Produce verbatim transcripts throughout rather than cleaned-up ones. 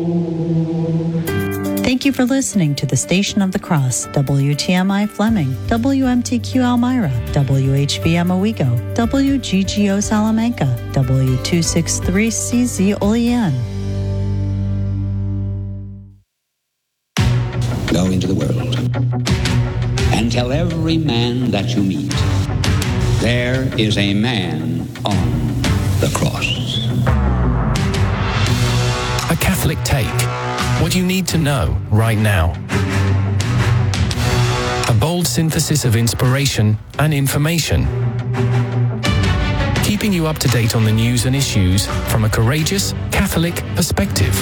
Thank you for listening to the Station of the Cross, W T M I Fleming, W M T Q Elmira, W H V M Owego, W G G O Salamanca, W two sixty-three C Z Olean. Go into the world and tell every man that you meet, there is a man on the cross. A Catholic Take. What you need to know right now. A bold synthesis of inspiration and information. Keeping you up to date on the news and issues from a courageous Catholic perspective.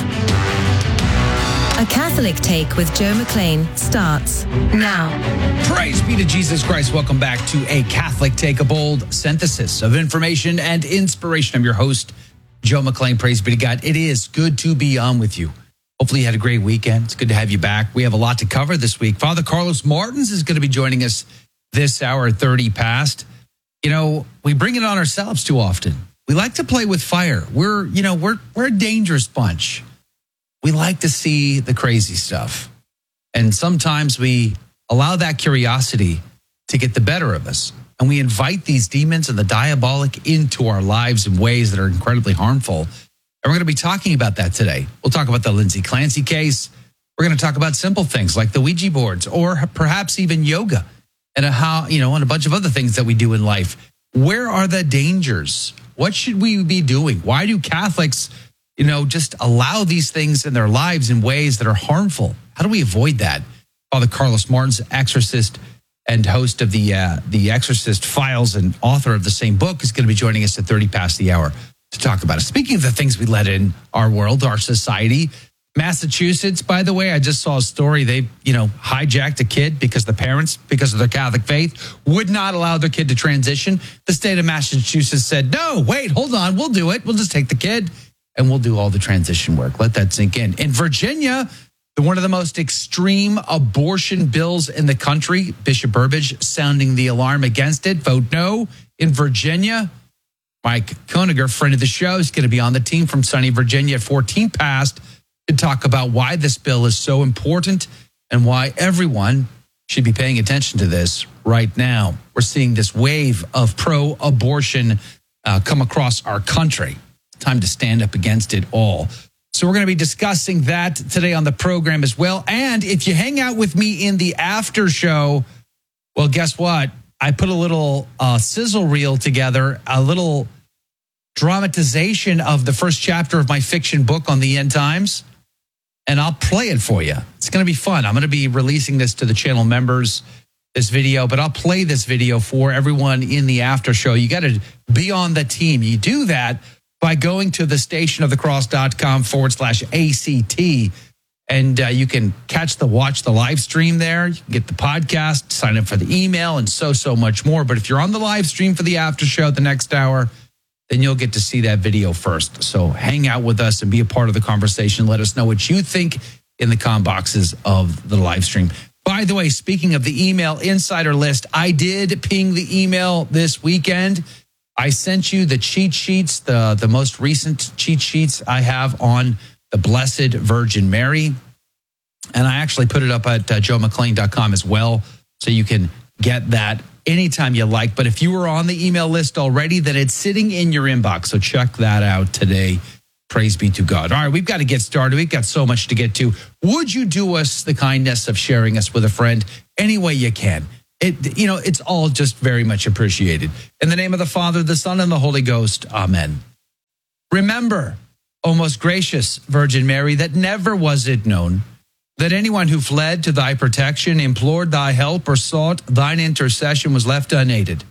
A Catholic Take with Joe McLean starts now. Praise be to Jesus Christ. Welcome back to A Catholic Take, a bold synthesis of information and inspiration. I'm your host, Joe McLean. Praise be to God. It is good to be on with you. Hopefully you had a great weekend. It's good to have you back. We have a lot to cover this week. Father Carlos Martins is going to be joining us this hour, thirty past. You know, we bring it on ourselves too often. We like to play with fire. We're, you know, we're we're a dangerous bunch. We like to see the crazy stuff. And sometimes we allow that curiosity to get the better of us. And we invite these demons and the diabolic into our lives in ways that are incredibly harmful. And we're going to be talking about that today. We'll talk about the Lindsay Clancy case. We're going to talk about simple things like the Ouija boards or perhaps even yoga and a how, you know, and a bunch of other things that we do in life. Where are the dangers? What should we be doing? Why do Catholics, you know, just allow these things in their lives in ways that are harmful? How do we avoid that? Father Carlos Martins, exorcist and host of the uh, the Exorcist Files and author of the same book, is going to be joining us at thirty past the hour to talk about it. Speaking of the things we let in our world, our society, Massachusetts, by the way, I just saw a story. They, you know, hijacked a kid because the parents, because of their Catholic faith, would not allow their kid to transition. The state of Massachusetts said, no, wait, hold on, we'll do it. We'll just take the kid and we'll do all the transition work. Let that sink in. In Virginia, one of the most extreme abortion bills in the country, Bishop Burbidge sounding the alarm against it. Vote no in Virginia. Mike Koeniger, friend of the show, is going to be on the team from sunny Virginia at fourteen past to talk about why this bill is so important and why everyone should be paying attention to this right now. We're seeing this wave of pro-abortion uh, come across our country. Time to stand up against it all. So we're going to be discussing that today on the program as well. And if you hang out with me in the after show, well, guess what? I put a little uh, sizzle reel together, a little dramatization of the first chapter of my fiction book on the end times, and I'll play it for you. It's going to be fun. I'm going to be releasing this to the channel members, this video, but I'll play this video for everyone in the after show. You got to be on the team. You do that by going to the stationofthecross.com forward slash ACT. And uh, you can catch the, watch the live stream there. You can get the podcast, sign up for the email, and so, so much more. But if you're on the live stream for the after show the next hour, then you'll get to see that video first. So hang out with us and be a part of the conversation. Let us know what you think in the com boxes of the live stream. By the way, speaking of the email insider list, I did ping the email this weekend. I sent you the cheat sheets, the, the most recent cheat sheets I have on the Blessed Virgin Mary. And I actually put it up at uh, joe mclean dot com as well, so you can get that anytime you like. But if you were on the email list already, then it's sitting in your inbox. So check that out today. Praise be to God. All right, we've got to get started. We've got so much to get to. Would you do us the kindness of sharing us with a friend any way you can? It, you know, it's all just very much appreciated. In the name of the Father, the Son, and the Holy Ghost. Amen. Remember, O most gracious Virgin Mary, that never was it known that anyone who fled to thy protection, implored thy help, or sought thine intercession was left unaided.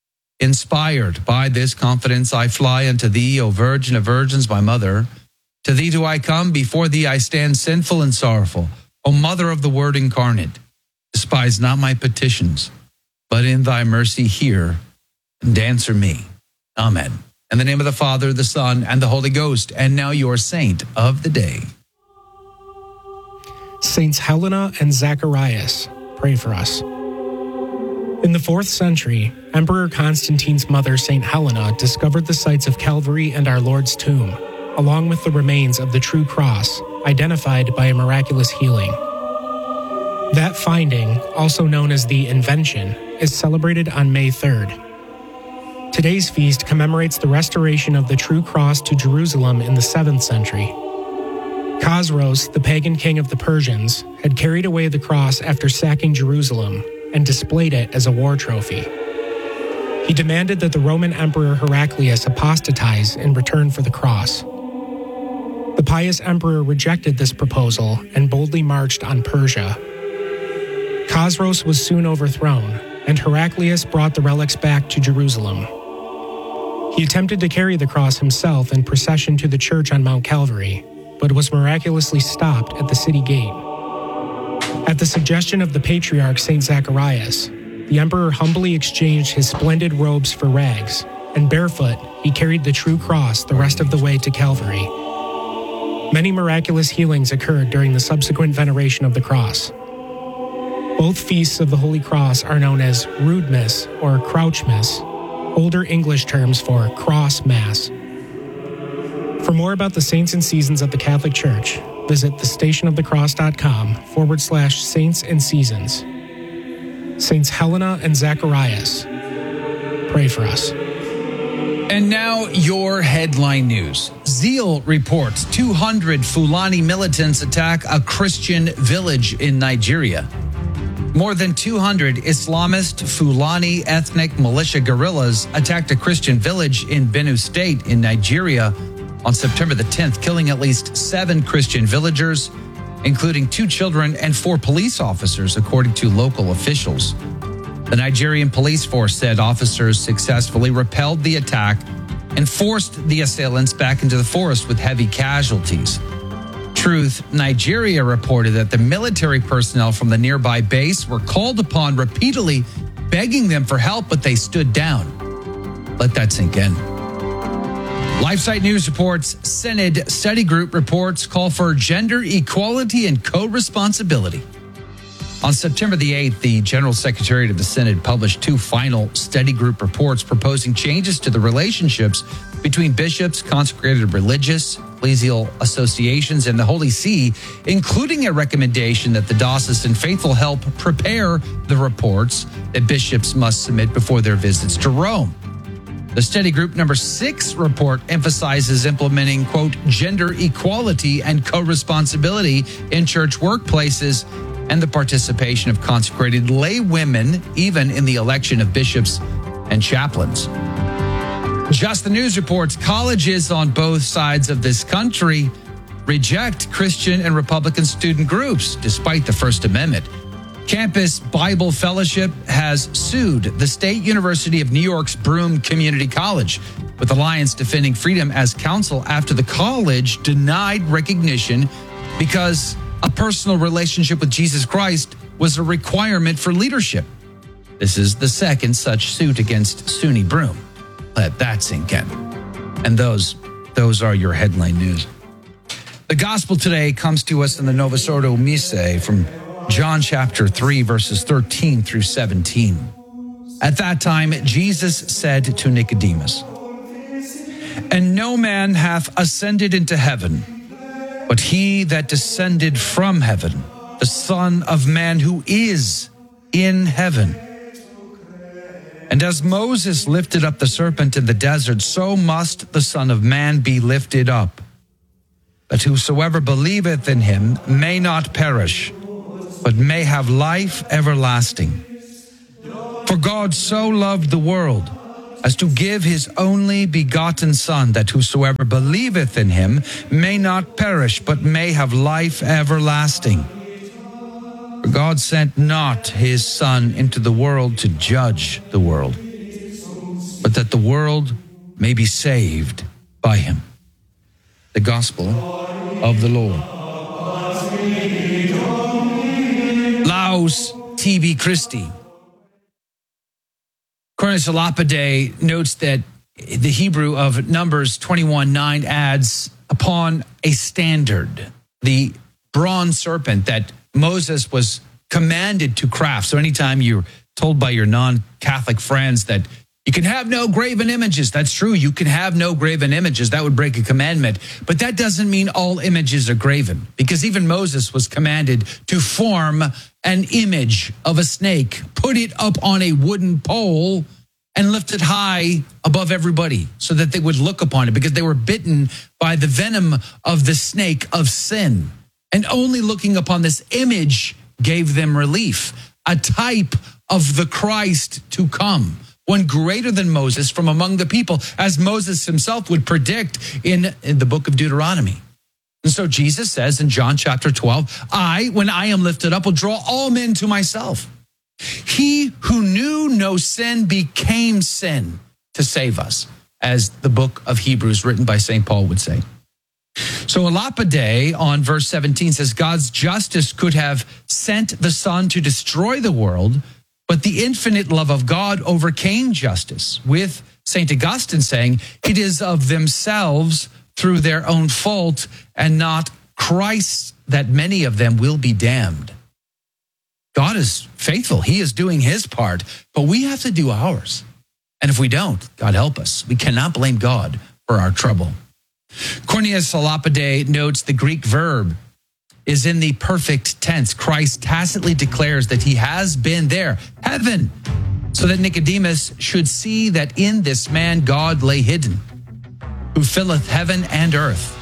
Inspired by this confidence, I fly unto thee, O Virgin of Virgins, my mother. To thee do I come, before thee I stand sinful and sorrowful. O Mother of the Word incarnate, despise not my petitions, but in thy mercy hear and answer me. Amen. In the name of the Father, the Son, and the Holy Ghost, and now your saint of the day. Saints Helena and Zacharias, pray for us. In the fourth century, Emperor Constantine's mother, Saint Helena, discovered the sites of Calvary and our Lord's tomb. along with the remains of the true cross, identified by a miraculous healing. That finding, also known as the Invention, is celebrated on May third. Today's feast commemorates the restoration of the true cross to Jerusalem in the seventh century. Khosroes, the pagan king of the Persians, had carried away the cross after sacking Jerusalem and displayed it as a war trophy. He demanded that the Roman Emperor Heraclius apostatize in return for the cross. The pious emperor rejected this proposal and boldly marched on Persia. Khosroes was soon overthrown, and Heraclius brought the relics back to Jerusalem. He attempted to carry the cross himself in procession to the church on Mount Calvary, but was miraculously stopped at the city gate. At the suggestion of the patriarch Saint Zacharias, the emperor humbly exchanged his splendid robes for rags, and barefoot, he carried the true cross the rest of the way to Calvary. Many miraculous healings occurred during the subsequent veneration of the cross. Both feasts of the Holy Cross are known as Roodmas or Crouchmas, older English terms for Cross Mass. For more about the saints and seasons of the Catholic Church, visit thestationofthecross.com forward slash saints and seasons. Saints Helena and Zacharias, pray for us. And now your headline news. Zeal reports two hundred Fulani militants attack a Christian village in Nigeria. More than two hundred Islamist Fulani ethnic militia guerrillas attacked a Christian village in Benue State in Nigeria on September the tenth, killing at least seven Christian villagers, including two children and four police officers, according to local officials. The Nigerian police force said officers successfully repelled the attack and forced the assailants back into the forest with heavy casualties. Truth Nigeria reported that the military personnel from the nearby base were called upon repeatedly, begging them for help, but they stood down. Let that sink in. LifeSite News reports Synod Study Group reports call for gender equality and co-responsibility. On September the eighth, the General Secretariat of the Synod published two final study group reports proposing changes to the relationships between bishops, consecrated religious, ecclesial associations, and the Holy See, including a recommendation that the diocesan faithful help prepare the reports that bishops must submit before their visits to Rome. The study group number six report emphasizes implementing, quote, gender equality and co-responsibility in church workplaces and the participation of consecrated lay women, even in the election of bishops and chaplains. Just the News reports colleges on both sides of this country reject Christian and Republican student groups, despite the First Amendment. Campus Bible Fellowship has sued the State University of New York's Broome Community College, with Alliance Defending Freedom as counsel after the college denied recognition because a personal relationship with Jesus Christ was a requirement for leadership. This is the second such suit against SUNY Broome. Let that sink in. And those, those are your headline news. The gospel today comes to us in the Novus Ordo Missae from John chapter three, verses thirteen through seventeen. At that time, Jesus said to Nicodemus, "And no man hath ascended into heaven, but he that descended from heaven, the Son of Man who is in heaven. And as Moses lifted up the serpent in the desert, so must the Son of Man be lifted up, that whosoever believeth in him may not perish, but may have life everlasting. For God so loved the world as to give his only begotten Son, that whosoever believeth in him may not perish, but may have life everlasting. For God sent not his Son into the world to judge the world, but that the world may be saved by him." The Gospel of the Lord. Laus tibi Christi. Cornelius a Lapide notes that the Hebrew of Numbers twenty-one nine adds, upon a standard, the bronze serpent that Moses was commanded to craft. So anytime you're told by your non-Catholic friends that You can have no graven images. That's true. You can have no graven images. That would break a commandment. But that doesn't mean all images are graven, because even Moses was commanded to form an image of a snake, put it up on a wooden pole, and lift it high above everybody so that they would look upon it, because they were bitten by the venom of the snake of sin. And only looking upon this image gave them relief, a type of the Christ to come, one greater than Moses from among the people, as Moses himself would predict in, in the book of Deuteronomy. And so Jesus says in John chapter twelve, I, when I am lifted up, will draw all men to myself. He who knew no sin became sin to save us, as the book of Hebrews written by Saint Paul would say. So Elapide on verse seventeen says, God's justice could have sent the Son to destroy the world, but the infinite love of God overcame justice, with Saint Augustine saying, it is of themselves through their own fault and not Christ's that many of them will be damned. God is faithful. He is doing his part, but we have to do ours. And if we don't, God help us. We cannot blame God for our trouble. Cornelius Elapide notes the Greek verb is in the perfect tense. Christ tacitly declares that he has been there, heaven, so that Nicodemus should see that in this man God lay hidden, who filleth heaven and earth.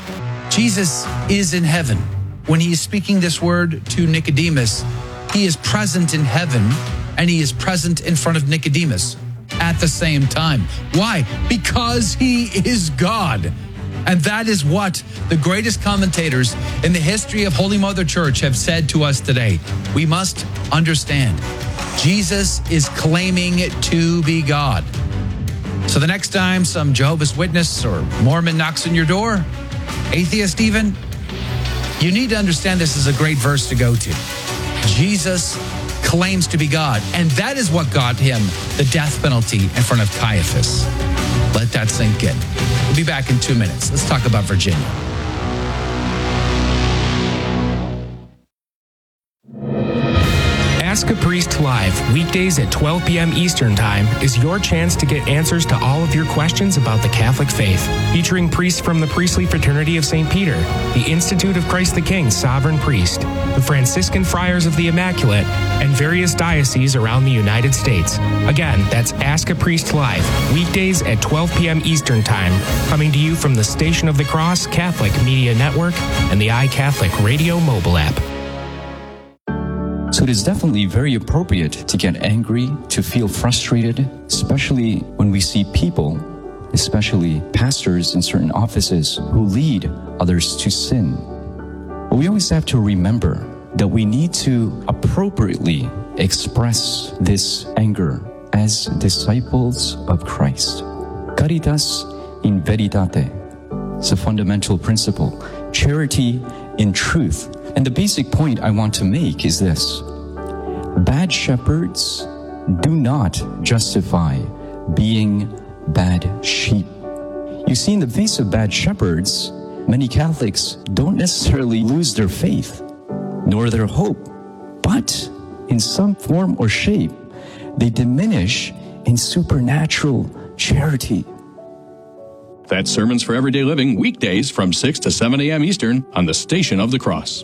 Jesus is in heaven. When he is speaking this word to Nicodemus, he is present in heaven and he is present in front of Nicodemus at the same time. Why? Because he is God. And that is what the greatest commentators in the history of Holy Mother Church have said to us today. We must understand Jesus is claiming to be God. So the next time some Jehovah's Witness or Mormon knocks on your door, atheist even, you need to understand this is a great verse to go to. Jesus claims to be God, and that is what got him the death penalty in front of Caiaphas. Let that sink in. We'll be back in two minutes. Let's talk about Virginia. Ask a Priest Live, weekdays at twelve p.m. Eastern Time, is your chance to get answers to all of your questions about the Catholic faith. Featuring priests from the Priestly Fraternity of Saint Peter, the Institute of Christ the King Sovereign Priest, the Franciscan Friars of the Immaculate, and various dioceses around the United States. Again, that's Ask a Priest Live, weekdays at twelve p.m. Eastern Time, coming to you from the Station of the Cross Catholic Media Network and the iCatholic Radio mobile app. So it is definitely very appropriate to get angry, to feel frustrated, especially when we see people, especially pastors in certain offices, who lead others to sin. But we always have to remember that we need to appropriately express this anger as disciples of Christ. Caritas in veritate. It's a fundamental principle. Charity in truth. And the basic point I want to make is this. Bad shepherds do not justify being bad sheep. You see, in the face of bad shepherds, many Catholics don't necessarily lose their faith, nor their hope, but in some form or shape, they diminish in supernatural charity. That's Sermons for Everyday Living, weekdays from six to seven a.m. Eastern on the Station of the Cross.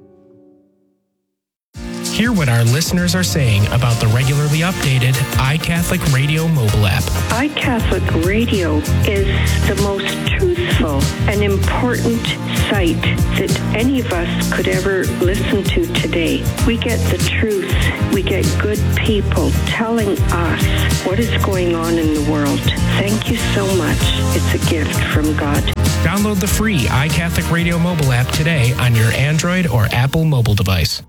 Hear what our listeners are saying about the regularly updated iCatholic Radio mobile app. iCatholic Radio is the most truthful and important site that any of us could ever listen to today. We get the truth. We get good people telling us what is going on in the world. Thank you so much. It's a gift from God. Download the free iCatholic Radio mobile app today on your Android or Apple mobile device.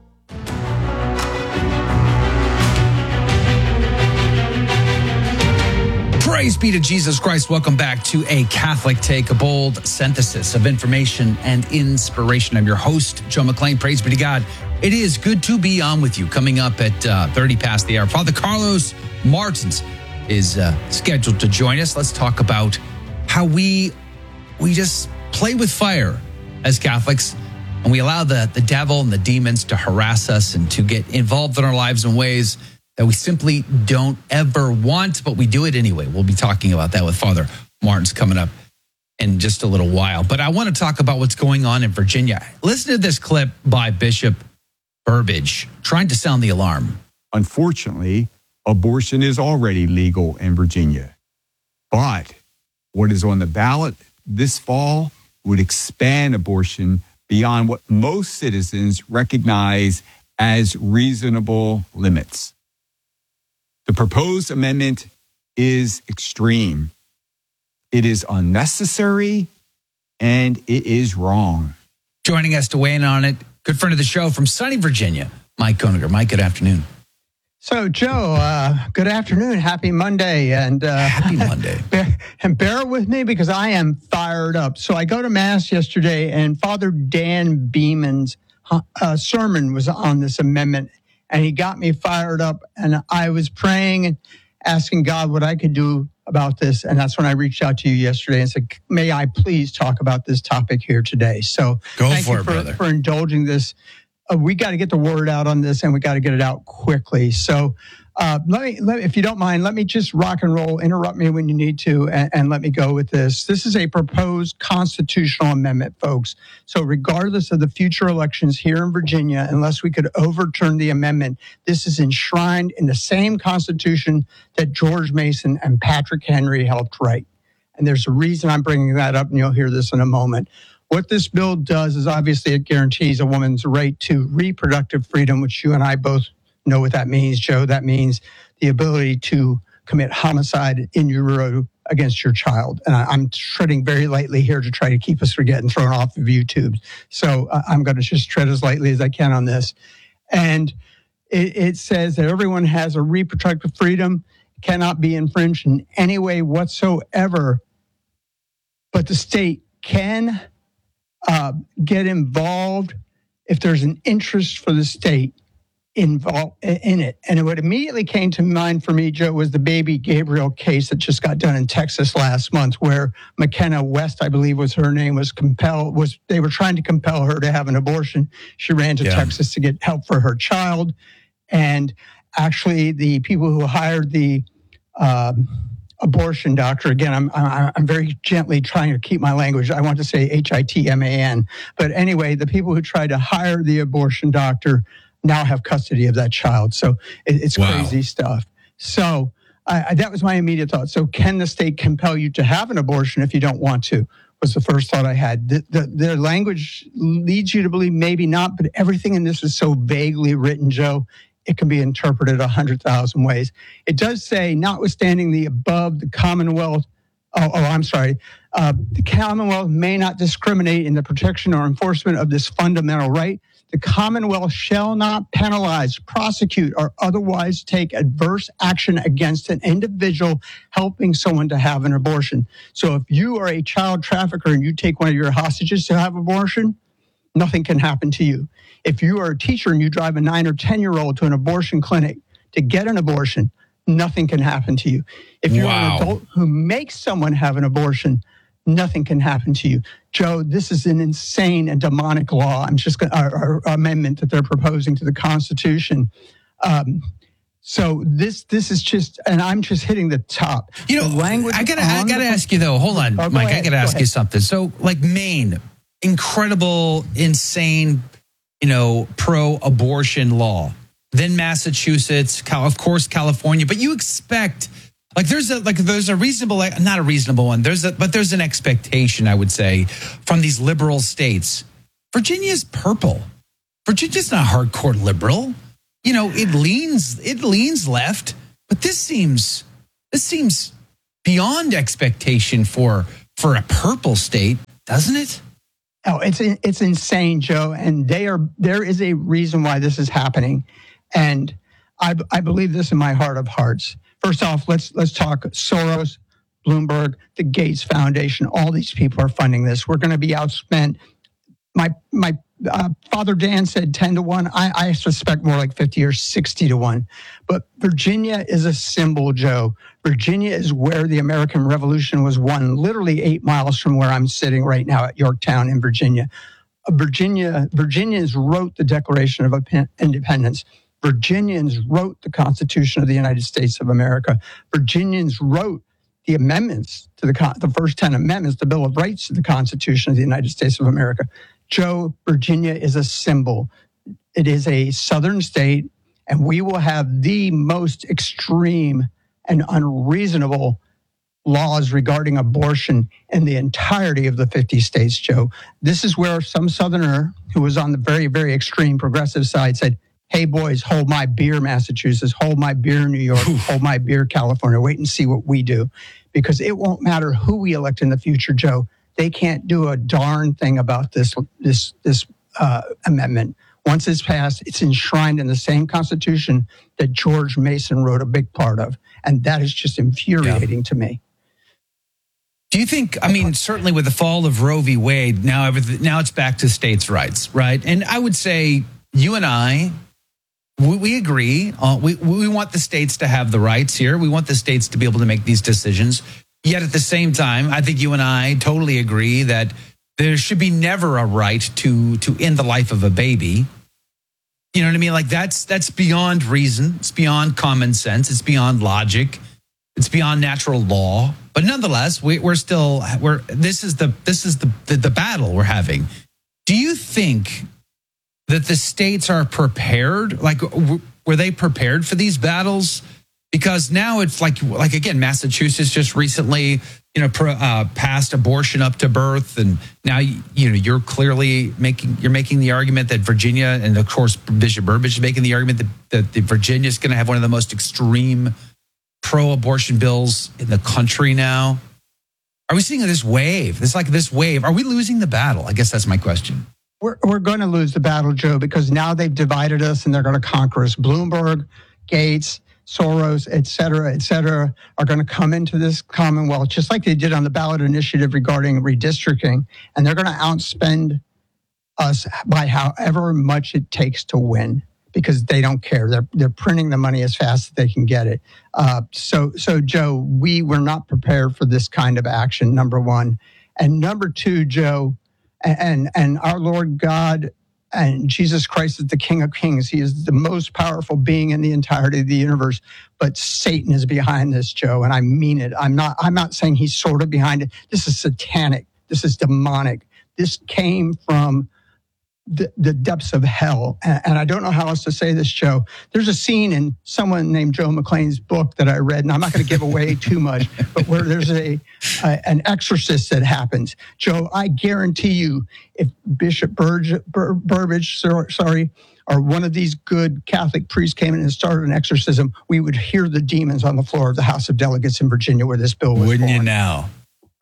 Praise be to Jesus Christ. Welcome back to A Catholic Take, a bold synthesis of information and inspiration. I'm your host, Joe McClain. Praise be to God. It is good to be on with you. Coming up at uh, thirty past the hour, Father Carlos Martins is uh, scheduled to join us. Let's talk about how we we just play with fire as Catholics, and we allow the, the devil and the demons to harass us and to get involved in our lives in ways that we simply don't ever want, but we do it anyway. We'll be talking about that with Father Martins coming up in just a little while. But I want to talk about what's going on in Virginia. Listen to this clip by Bishop Burbidge trying to sound the alarm. Unfortunately, abortion is already legal in Virginia. But what is on the ballot this fall would expand abortion beyond what most citizens recognize as reasonable limits. The proposed amendment is extreme. It is unnecessary, and it is wrong. Joining us to weigh in on it, good friend of the show from sunny Virginia, Mike Koeniger. Mike, good afternoon. So, Joe, uh, good afternoon. Happy Monday. And uh, Happy Monday. bear, and bear with me because I am fired up. So I go to Mass yesterday, and Father Dan Beeman's uh, sermon was on this amendment, and he got me fired up. And I was praying and asking God what I could do about this. And that's when I reached out to you yesterday and said, may I please talk about this topic here today? So go thank for you it, for, brother. for indulging this. Uh, we got to get the word out on this, and we got to get it out quickly. So uh, let me, let, if you don't mind, let me just rock and roll, interrupt me when you need to, and, and let me go with this. This is a proposed constitutional amendment, folks. So regardless of the future elections here in Virginia, unless we could overturn the amendment, this is enshrined in the same Constitution that George Mason and Patrick Henry helped write. And there's a reason I'm bringing that up, and you'll hear this in a moment. What this bill does is obviously it guarantees a woman's right to reproductive freedom, which you and I both know what that means, Joe. That means the ability to commit homicide in utero against your child. And I, I'm treading very lightly here to try to keep us from getting thrown off of YouTube. So uh, I'm going to just tread as lightly as I can on this. And it, it says that everyone has a reproductive freedom, cannot be infringed in any way whatsoever, but the state can Uh, get involved if there's an interest for the state involved in it. And what immediately came to mind for me, Joe, was the baby Gabriel case that just got done in Texas last month, where McKenna West, I believe was her name, was compelled, was they were trying to compel her to have an abortion. She ran to yeah. Texas to get help for her child. And actually the people who hired the um, abortion doctor, again, I'm, I'm I'm very gently trying to keep my language. I want to say H I T M A N. But anyway, the people who tried to hire the abortion doctor now have custody of that child. So it, it's wow. crazy stuff. So I, I, that was my immediate thought. So can the state compel you to have an abortion if you don't want to? Was the first thought I had. The, the, their language leads you to believe maybe not, but everything in this is so vaguely written, Joe, it can be interpreted one hundred thousand ways. It does say, notwithstanding the above, the Commonwealth, oh, oh I'm sorry, uh, the Commonwealth may not discriminate in the protection or enforcement of this fundamental right. The Commonwealth shall not penalize, prosecute, or otherwise take adverse action against an individual helping someone to have an abortion. So if you are a child trafficker and you take one of your hostages to have abortion, nothing can happen to you. If you are a teacher and you drive a nine or ten-year-old to an abortion clinic to get an abortion, nothing can happen to you. If you're wow. an adult who makes someone have an abortion, nothing can happen to you. Joe, this is an insane and demonic law. I'm just going to, amendment that they're proposing to the Constitution. Um, so this this is just, and I'm just hitting the top. You know, language. I gotta I gotta ask you though. Hold on, oh, Mike. ahead, I gotta ask ahead. you something. So, like Maine, incredible, insane, you know, pro-abortion law. Then Massachusetts, Cal- of course, California. But you expect, like, there's a like there's a reasonable, like, not a reasonable one. There's a but there's an expectation, I would say, from these liberal states. Virginia's purple. Virginia's not hardcore liberal. You know, it leans it leans left. But this seems this seems beyond expectation for for a purple state, doesn't it? Oh, it's it's insane, Joe, and they are. There is a reason why this is happening, and I, I believe this in my heart of hearts. First off, let's let's talk Soros, Bloomberg, the Gates Foundation. All these people are funding this. We're going to be outspent. My my uh, Father Dan said ten to one. I, I suspect more like fifty or sixty to one. But Virginia is a symbol, Joe. Virginia is where the American Revolution was won, literally eight miles from where I'm sitting right now at Yorktown in Virginia. Uh, Virginia, Virginians wrote the Declaration of Independence. Virginians wrote the Constitution of the United States of America. Virginians wrote the amendments to the con- the first ten amendments, the Bill of Rights to the Constitution of the United States of America. Joe, Virginia is a symbol. It is a southern state, and we will have the most extreme and unreasonable laws regarding abortion in the entirety of the fifty states, Joe. This is where some southerner who was on the very, very extreme progressive side said, hey, boys, hold my beer, Massachusetts, hold my beer, New York, hold my beer, California. Wait and see what we do, because it won't matter who we elect in the future, Joe. They can't do a darn thing about this, this, this uh, amendment. Once it's passed, it's enshrined in the same Constitution that George Mason wrote a big part of. And that is just infuriating yeah. to me. Do you think, I mean, certainly with the fall of Roe v. Wade, now everything, now it's back to states' rights, right? And I would say you and I, we, we agree. Uh, we, we want the states to have the rights here. We want the states to be able to make these decisions. Yet at the same time, I think you and I totally agree that there should be never a right to to end the life of a baby. You know what I mean? Like that's that's beyond reason. It's beyond common sense. It's beyond logic. It's beyond natural law. But nonetheless, we, we're still we're this is the this is the, the the battle we're having. Do you think that the states are prepared? Like, were they prepared for these battles? Because now it's like like again, Massachusetts just recently, you know, uh, passed abortion up to birth, and now you know you're clearly making you're making the argument that Virginia, and of course Bishop Burbidge is making the argument that that the Virginia is going to have one of the most extreme pro-abortion bills in the country now. Are we seeing this wave? It's like this wave. Are we losing the battle? I guess that's my question. We're we're going to lose the battle, Joe, because now they've divided us and they're going to conquer us. Bloomberg, Gates, Soros, et cetera, et cetera, are going to come into this Commonwealth, just like they did on the ballot initiative regarding redistricting, and they're going to outspend us by however much it takes to win, because they don't care. They're they're printing the money as fast as they can get it. Uh, so, so Joe, we were not prepared for this kind of action, number one. And number two, Joe, and and our Lord God and Jesus Christ is the King of Kings. He is the most powerful being in the entirety of the universe. But Satan is behind this, Joe, and I mean it. I'm not I'm not saying he's sort of behind it. This is satanic. This is demonic. This came from the, the depths of hell. And, and I don't know how else to say this, Joe. There's a scene in someone named Joe McClain's book that I read, and I'm not going to give away too much, but where there's a, a an exorcist that happens. Joe, I guarantee you, if Bishop Burge, Bur, Burbidge, sorry, or one of these good Catholic priests came in and started an exorcism, we would hear the demons on the floor of the House of Delegates in Virginia where this bill was Wouldn't born. you now?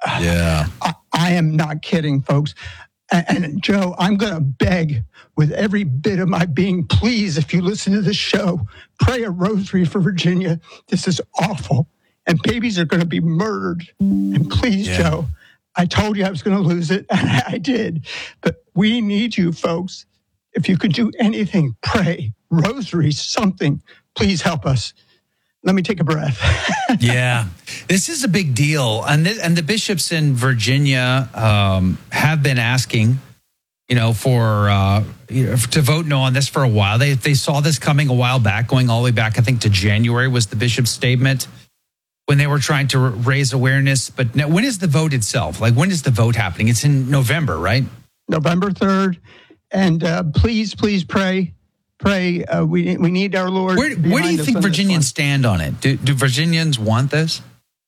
Yeah. I, I am not kidding, folks. And, and Joe, I'm going to beg with every bit of my being, please, if you listen to this show, pray a rosary for Virginia. This is awful. And babies are going to be murdered. And please, yeah. Joe, I told you I was going to lose it, and I did. But we need you, folks. If you could do anything, pray, rosary, something. Please help us. Let me take a breath. Yeah, this is a big deal. And the, and the bishops in Virginia um, have been asking, you know, for uh, you know, to vote no on this for a while. They they saw this coming a while back, going all the way back, I think, to January was the bishop's statement when they were trying to raise awareness. But now, when is the vote itself? Like, when is the vote happening? It's in November, right? November third. And uh, please, please pray. Pray. Uh, we we need our Lord. Where, where do you think Virginians stand on it? Do, do Virginians want this?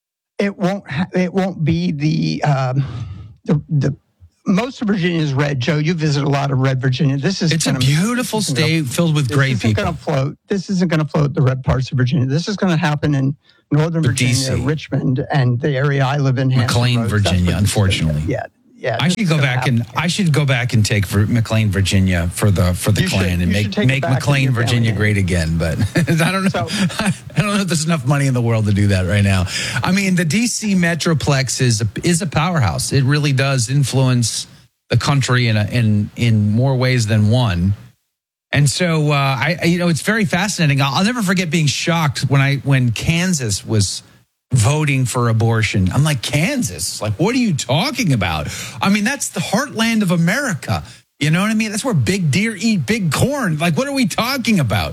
It won't. Ha- it won't be the um, the the. Most of Virginia is red. Joe, you visit a lot of red Virginia. This is it's gonna, a beautiful state gonna, filled with great people. Gonna float. This isn't going to float the red parts of Virginia. This is going to happen in Northern but Virginia, D C. Richmond, and the area I live in, McLean, Virginia. Unfortunately, yeah. Yeah, I should go back happen. and I should go back and take for McLean, Virginia, for the for the you Klan should, and make make McLean, Virginia great again. But I don't know. So, I don't know if there's enough money in the world to do that right now. I mean, the D C Metroplex is a, is a powerhouse. It really does influence the country in a, in in more ways than one. And so, uh, I you know, it's very fascinating. I'll, I'll never forget being shocked when I when Kansas was voting for abortion. I'm like, Kansas? Like, what are you talking about? I mean, that's the heartland of America. You know what I mean? That's where big deer eat big corn. Like, what are we talking about?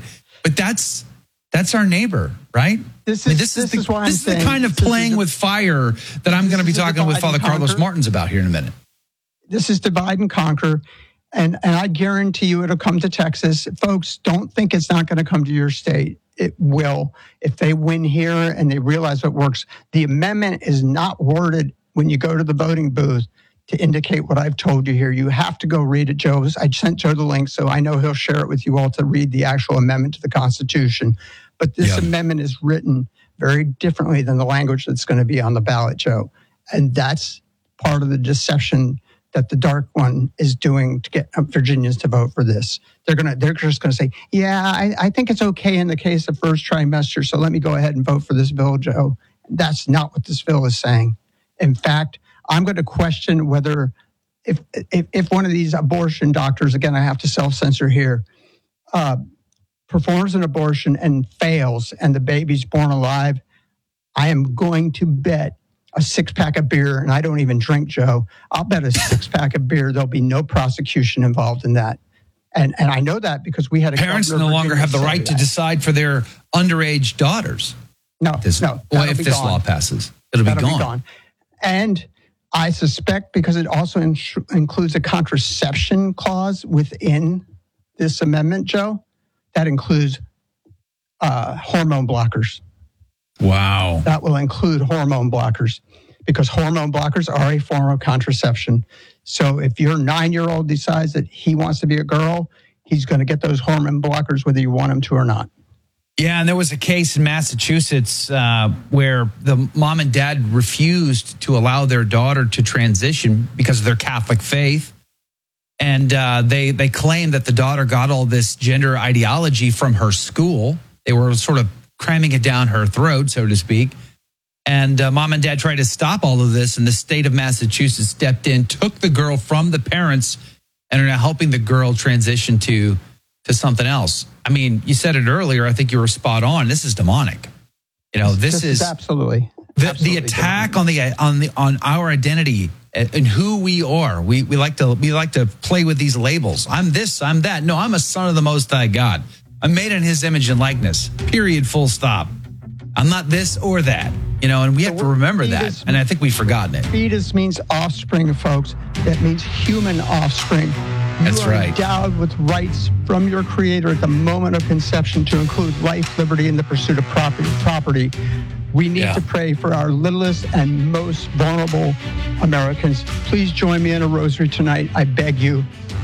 But that's that's our neighbor, right? This is, I mean, this, this is, the, is why I'm this is the saying kind of this is playing a- with fire that I'm going to be is a talking with divide Father and Carlos conquer. Martins about here in a minute. This is divide and conquer. And, and I guarantee you it'll come to Texas. Folks, don't think it's not going to come to your state. It will. If they win here and they realize what works. The amendment is not worded when you go to the voting booth to indicate what I've told you here. You have to go read it, Joe. I sent Joe the link, so I know he'll share it with you all to read the actual amendment to the Constitution. But this Yeah. amendment is written very differently than the language that's going to be on the ballot, Joe. And that's part of the deception that the dark one is doing to get Virginians to vote for this. They're gonna, they're just gonna say, yeah, I, I think it's okay in the case of first trimester, so let me go ahead and vote for this bill, Joe. That's not what this bill is saying. In fact, I'm going to question whether if, if if one of these abortion doctors, again, I have to self-censor here, uh, performs an abortion and fails and the baby's born alive, I am going to bet a six-pack of beer, and I don't even drink, Joe. I'll bet a six-pack of beer there'll be no prosecution involved in that. And and I know that because we had a Parents no governor of longer Virginia have the say right to that. decide for their underage daughters. No, This, no. well, that'll if be this gone. law passes, it'll be That'll gone. And I suspect because it also in- includes a contraception clause within this amendment, Joe, that includes uh, hormone blockers. Wow. That will include hormone blockers because hormone blockers are a form of contraception. So if your nine-year-old decides that he wants to be a girl, he's going to get those hormone blockers whether you want him to or not. Yeah, and there was a case in Massachusetts uh, where the mom and dad refused to allow their daughter to transition because of their Catholic faith. And uh, they, they claimed that the daughter got all this gender ideology from her school. They were sort of cramming it down her throat, so to speak. And uh, mom and dad tried to stop all of this, and the state of Massachusetts stepped in, took the girl from the parents, and are now helping the girl transition to to something else. I mean, you said it earlier. I think you were spot on. This is demonic. You know, this, This is, is absolutely the, absolutely the attack on the on the on our identity and, and who we are. We we like to we like to play with these labels. I'm this. I'm that. No, I'm a son of the Most High God. I'm made in His image and likeness. Period. Full stop. I'm not this or that. You know, and we have to remember that. fetus- And I think we've forgotten it. Fetus means offspring, folks. That means human offspring. You That's are right. endowed with rights from your Creator at the moment of conception to include life, liberty, and the pursuit of property. property. We need Yeah. to pray for our littlest and most vulnerable Americans. Please join me in a rosary tonight. I beg you.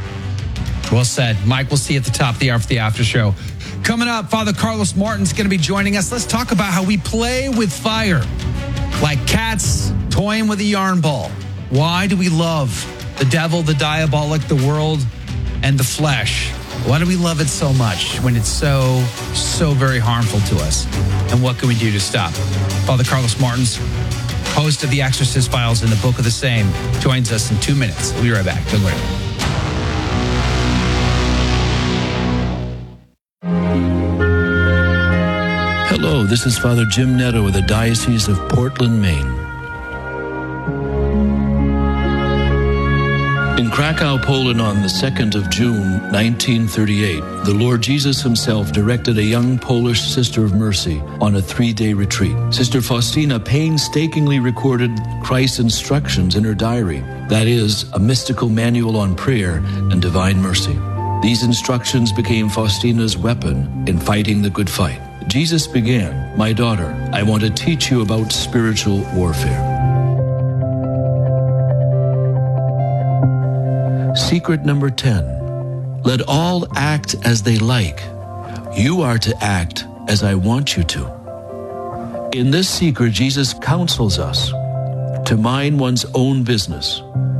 Well said. Mike, we'll see you at the top of the hour for the after show. Coming up, Father Carlos Martin's going to be joining us. Let's talk about how we play with fire. Like cats toying with a yarn ball. Why do we love the devil, the diabolic, the world, and the flesh? Why do we love it so much when it's so, so very harmful to us? And what can we do to stop? Father Carlos Martins, host of The Exorcist Files and the Book of the Same, joins us in two minutes. We'll be right back. Don't worry. Hello, this is Father Jim Netto of the Diocese of Portland, Maine. In Krakow, Poland on the second of June, nineteen thirty-eight, the Lord Jesus himself directed a young Polish Sister of Mercy on a three-day retreat. Sister Faustina painstakingly recorded Christ's instructions in her diary, that is, a mystical manual on prayer and divine mercy. These instructions became Faustina's weapon in fighting the good fight. Jesus began, "My daughter, I want to teach you about spiritual warfare." Secret number ten. Let all act as they like. You are to act as I want you to. In this secret, Jesus counsels us to mind one's own business,